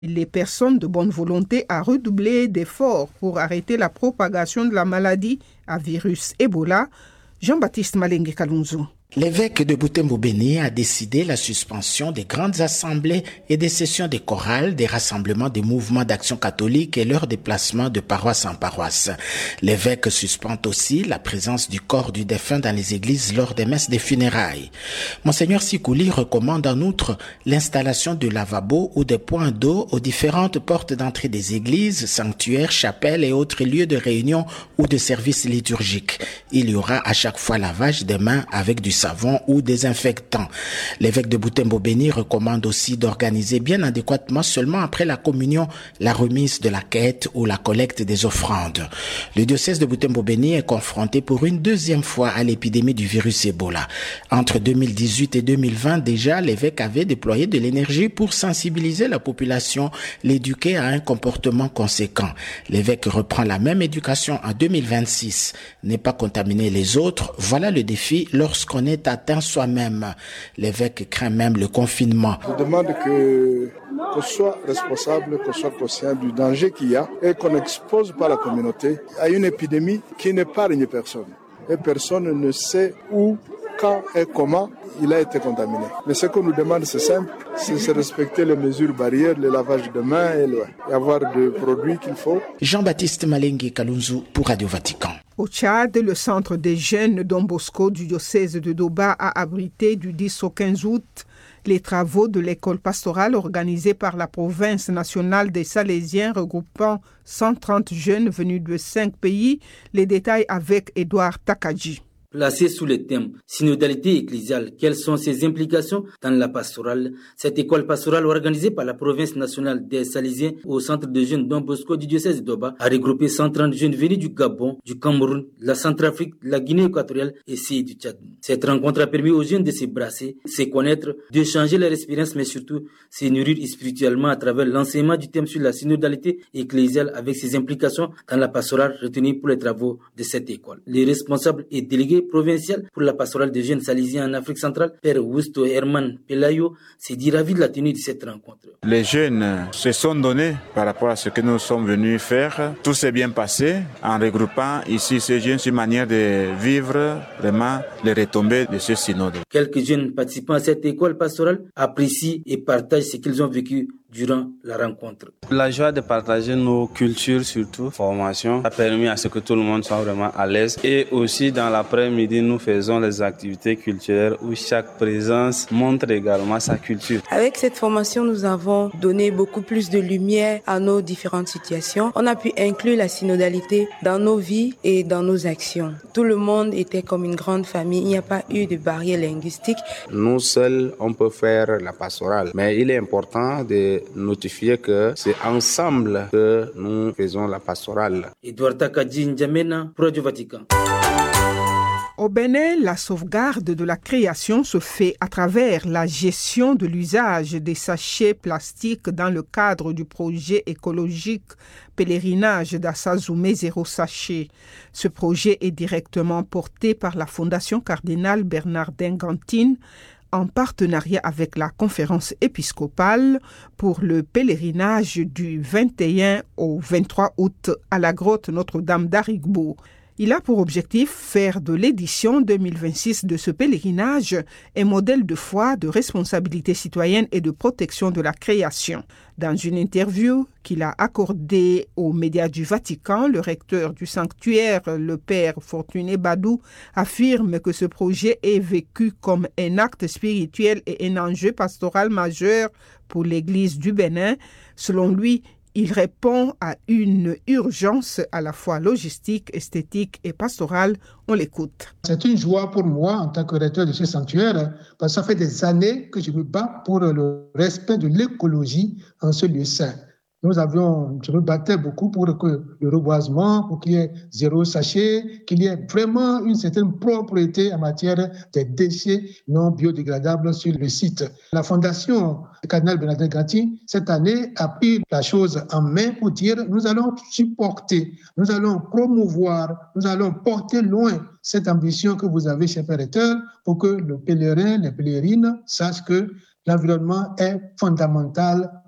les personnes de bonne volonté à redoubler d'efforts pour arrêter la propagation de la maladie à virus Ebola. Jean-Baptiste Malengue Kalunzu. L'évêque de Butembo-Béni a décidé la suspension des grandes assemblées et des sessions des chorales, des rassemblements des mouvements d'action catholique et leur déplacement de paroisse en paroisse. L'évêque suspend aussi la présence du corps du défunt dans les églises lors des messes des funérailles. Monseigneur Sikouli recommande en outre l'installation de lavabos ou des points d'eau aux différentes portes d'entrée des églises, sanctuaires, chapelles et autres lieux de réunion ou de services liturgiques. Il y aura à chaque fois lavage des mains avec du savon ou désinfectant. L'évêque de Butembo-Béni recommande aussi d'organiser bien adéquatement seulement après la communion la remise de la quête ou la collecte des offrandes. Le diocèse de Butembo-Béni est confronté pour une deuxième fois à l'épidémie du virus Ebola. Entre 2018 et 2020 déjà, l'évêque avait déployé de l'énergie pour sensibiliser la population, l'éduquer à un comportement conséquent. L'évêque reprend la même éducation en 2026. Ne pas contaminer les autres, voilà le défi lorsqu'on est atteint soi-même. L'évêque craint même le confinement. Je demande qu'on soit responsable, qu'on soit conscient du danger qu'il y a et qu'on n'expose pas la communauté à une épidémie qui n'épargne personne. Et personne ne sait où, quand et comment il a été contaminé. Mais ce qu'on nous demande, c'est simple, c'est respecter les mesures barrières, le lavage de mains et avoir des produits qu'il faut. Jean-Baptiste Malengue Kalunzu pour Radio Vatican. Au Tchad, le centre des jeunes Don Bosco du diocèse de Doba a abrité du 10 au 15 août les travaux de l'école pastorale organisée par la province nationale des Salésiens regroupant 130 jeunes venus de 5 pays. Les détails avec Édouard Takadji. Placée sous le thème « Synodalité ecclésiale, quelles sont ses implications dans la pastorale ?» Cette école pastorale organisée par la province nationale des Salésiens au centre de jeunes Don Bosco du diocèse de Doba a regroupé 130 jeunes venus du Gabon, du Cameroun, de la Centrafrique, de la Guinée équatoriale et du Tchad. Cette rencontre a permis aux jeunes de se brasser, se connaître, d'échanger leur expérience, mais surtout se nourrir spirituellement à travers l'enseignement du thème sur la synodalité ecclésiale avec ses implications dans la pastorale retenue pour les travaux de cette école. Les responsables et délégués provincial pour la pastorale des jeunes salésiens en Afrique centrale, Père Augusto Herman Pelayo, s'est dit ravi de la tenue de cette rencontre. Les jeunes se sont donnés par rapport à ce que nous sommes venus faire. Tout s'est bien passé en regroupant ici ces jeunes sur une manière de vivre vraiment les retombées de ce synode. Quelques jeunes participants à cette école pastorale apprécient et partagent ce qu'ils ont vécu durant la rencontre. La joie de partager nos cultures, surtout formation, a permis à ce que tout le monde soit vraiment à l'aise. Et aussi dans l'après-midi, nous faisons les activités culturelles où chaque présence montre également sa culture. Avec cette formation, nous avons donné beaucoup plus de lumière à nos différentes situations. On a pu inclure la synodalité dans nos vies et dans nos actions. Tout le monde était comme une grande famille. Il n'y a pas eu de barrière linguistique. Nous seuls, on peut faire la pastorale, mais il est important de notifier que c'est ensemble que nous faisons la pastorale. Edouard Takadji N'Djamena, pour Radio Vatican. Au Bénin, la sauvegarde de la création se fait à travers la gestion de l'usage des sachets plastiques dans le cadre du projet écologique Pèlerinage d'Assazoumé Zéro Sachet. Ce projet est directement porté par la Fondation Cardinal Bernardin Gantine en partenariat avec la conférence épiscopale pour le pèlerinage du 21 au 23 août à la grotte Notre-Dame d'Arigbo. Il a pour objectif faire de l'édition 2026 de ce pèlerinage un modèle de foi, de responsabilité citoyenne et de protection de la création. Dans une interview qu'il a accordée aux médias du Vatican, le recteur du sanctuaire, le père Fortuné Badou, affirme que ce projet est vécu comme un acte spirituel et un enjeu pastoral majeur pour l'Église du Bénin. Selon lui, il répond à une urgence à la fois logistique, esthétique et pastorale. On l'écoute. C'est une joie pour moi en tant que recteur de ce sanctuaire parce que ça fait des années que je me bats pour le respect de l'écologie en ce lieu saint. Je me battais beaucoup pour que le reboisement, pour qu'il y ait zéro sachet, qu'il y ait vraiment une certaine propriété en matière des déchets non biodégradables sur le site. La Fondation Cardinal Bernardin Gantine, cette année, a pris la chose en main pour dire nous allons supporter, nous allons promouvoir, nous allons porter loin cette ambition que vous avez, cher Père recteur, pour que le pèlerin, les pèlerines sachent que l'environnement est fondamental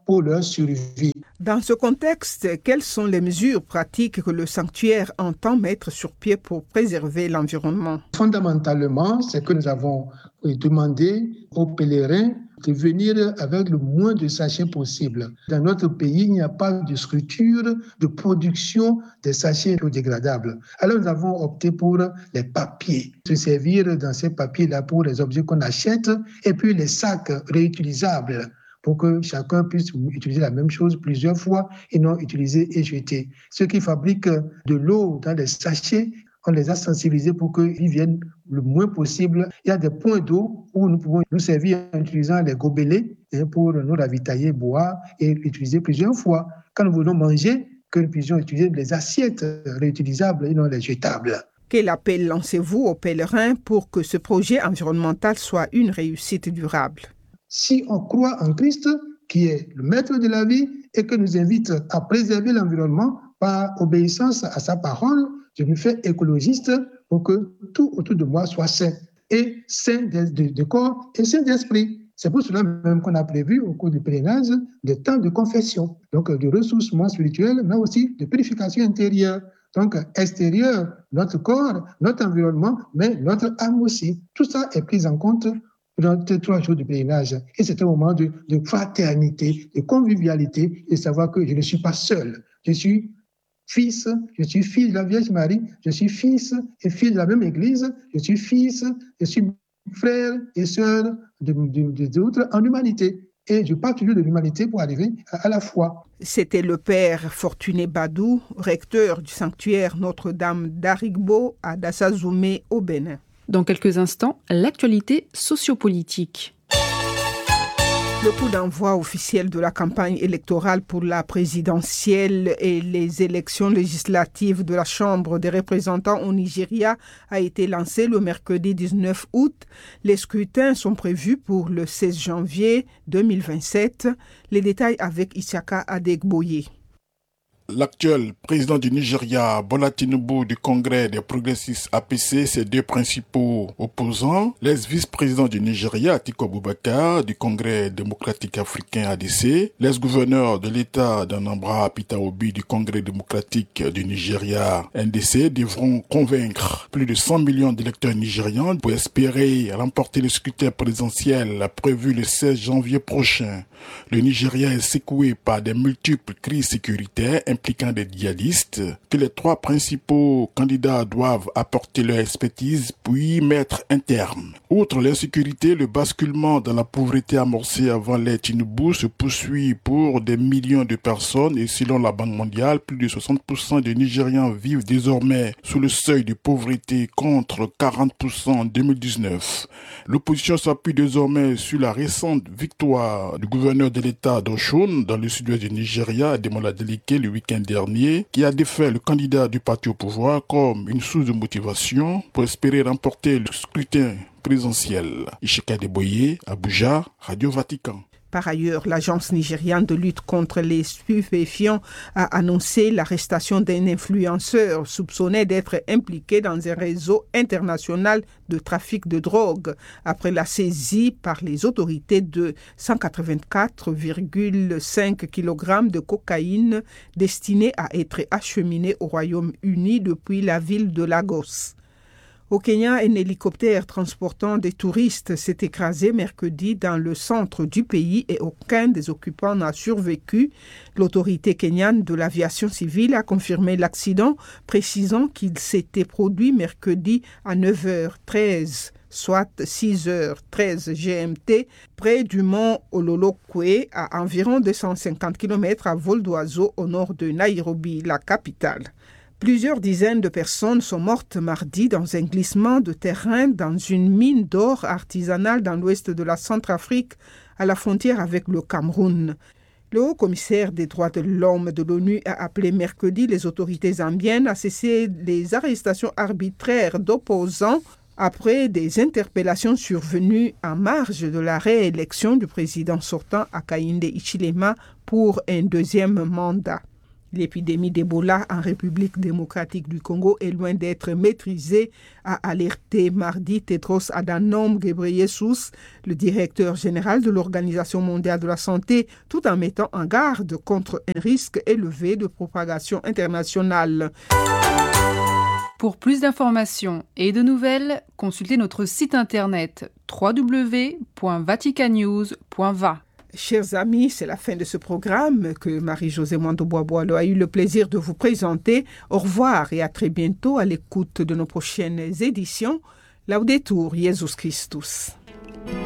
pour leur survie. Dans ce contexte, quelles sont les mesures pratiques que le sanctuaire entend mettre sur pied pour préserver l'environnement? Fondamentalement, c'est que nous avons demandé aux pèlerins de venir avec le moins de sachets possible. Dans notre pays, il n'y a pas de structure de production des sachets biodégradables. Alors nous avons opté pour les papiers, se servir dans ces papiers-là pour les objets qu'on achète, et puis les sacs réutilisables, pour que chacun puisse utiliser la même chose plusieurs fois et non utiliser et jeter. Ceux qui fabriquent de l'eau dans les sachets, on les a sensibilisés pour qu'ils viennent le moins possible. Il y a des points d'eau où nous pouvons nous servir en utilisant les gobelets pour nous ravitailler, boire et utiliser plusieurs fois. Quand nous voulons manger, que nous puissions utiliser les assiettes réutilisables et non les jetables. Quel appel lancez-vous aux pèlerins pour que ce projet environnemental soit une réussite durable? Si on croit en Christ, qui est le maître de la vie et que nous invite à préserver l'environnement par obéissance à sa parole, je me fais écologiste pour que tout autour de moi soit sain, et sain de corps et sain d'esprit. C'est pour cela même qu'on a prévu au cours du pèlerinage des temps de confession, donc de ressourcement spirituel, mais aussi de purification intérieure. Donc extérieur, notre corps, notre environnement, mais notre âme aussi. Tout ça est pris en compte dans ces 3 jours de pèlerinage. Et c'est un moment de fraternité, de convivialité, et savoir que je ne suis pas seul. Je suis fils, je suis fils de la Vierge Marie, je suis fils et fille de la même Église, je suis fils, je suis frère et sœur des autres en humanité. Et je parle toujours de l'humanité pour arriver à la foi. C'était le père Fortuné Badou, recteur du sanctuaire Notre-Dame d'Arigbo à Dassazoumé au Bénin. Dans quelques instants, l'actualité sociopolitique. Le coup d'envoi officiel de la campagne électorale pour la présidentielle et les élections législatives de la Chambre des représentants au Nigeria a été lancé le mercredi 19 août. Les scrutins sont prévus pour le 16 janvier 2027. Les détails avec Isiaka Adegboye. L'actuel président du Nigeria, Bola Tinubu du Congrès des progressistes APC, ses 2 principaux opposants, l'ex-vice-président du Nigeria, Atiku Abubakar, du Congrès démocratique africain ADC, l'ex-gouverneur de l'État d'Anambra, Peter Obi, du Congrès démocratique du Nigeria, NDC, devront convaincre plus de 100 millions d'électeurs nigérians pour espérer remporter le scrutin présidentiel prévu le 16 janvier prochain. Le Nigeria est secoué par des multiples crises sécuritaires impliquant des djihadistes que les 3 principaux candidats doivent apporter leur expertise puis mettre un terme. Outre l'insécurité, le basculement dans la pauvreté amorcé avant l'ère Tinubu se poursuit pour des millions de personnes et selon la Banque mondiale, plus de 60% des Nigérians vivent désormais sous le seuil de pauvreté contre 40% en 2019. L'opposition s'appuie désormais sur la récente victoire du gouverneur de l'État d'Oshun dans le sud-ouest du Nigeria, Ademola Adeleke, le week-end dernier, qui a défait le candidat du parti au pouvoir comme une source de motivation pour espérer remporter le scrutin présidentiel. Ishika Deboye, Abuja, Radio Vatican. Par ailleurs, l'Agence nigériane de lutte contre les stupéfiants a annoncé l'arrestation d'un influenceur soupçonné d'être impliqué dans un réseau international de trafic de drogue après la saisie par les autorités de 184,5 kg de cocaïne destinée à être acheminée au Royaume-Uni depuis la ville de Lagos. Au Kenya, un hélicoptère transportant des touristes s'est écrasé mercredi dans le centre du pays et aucun des occupants n'a survécu. L'autorité kenyane de l'aviation civile a confirmé l'accident, précisant qu'il s'était produit mercredi à 9h13, soit 6h13 GMT, près du mont Ololokwe, à environ 250 km à vol d'oiseau au nord de Nairobi, la capitale. Plusieurs dizaines de personnes sont mortes mardi dans un glissement de terrain dans une mine d'or artisanale dans l'ouest de la Centrafrique, à la frontière avec le Cameroun. Le haut-commissaire des droits de l'homme de l'ONU a appelé mercredi les autorités zambiennes à cesser les arrestations arbitraires d'opposants après des interpellations survenues en marge de la réélection du président sortant Hakainde Hichilema pour un 2e mandat. L'épidémie d'Ebola en République démocratique du Congo est loin d'être maîtrisée, a alerté mardi Tedros Adhanom Ghebreyesus, le directeur général de l'Organisation mondiale de la santé, tout en mettant en garde contre un risque élevé de propagation internationale. Pour plus d'informations et de nouvelles, consultez notre site internet www.vaticanews.va. Chers amis, c'est la fin de ce programme que Marie-Josée Mwando-Bois-Boileau a eu le plaisir de vous présenter. Au revoir et à très bientôt à l'écoute de nos prochaines éditions. Laudetur Jesus Christus.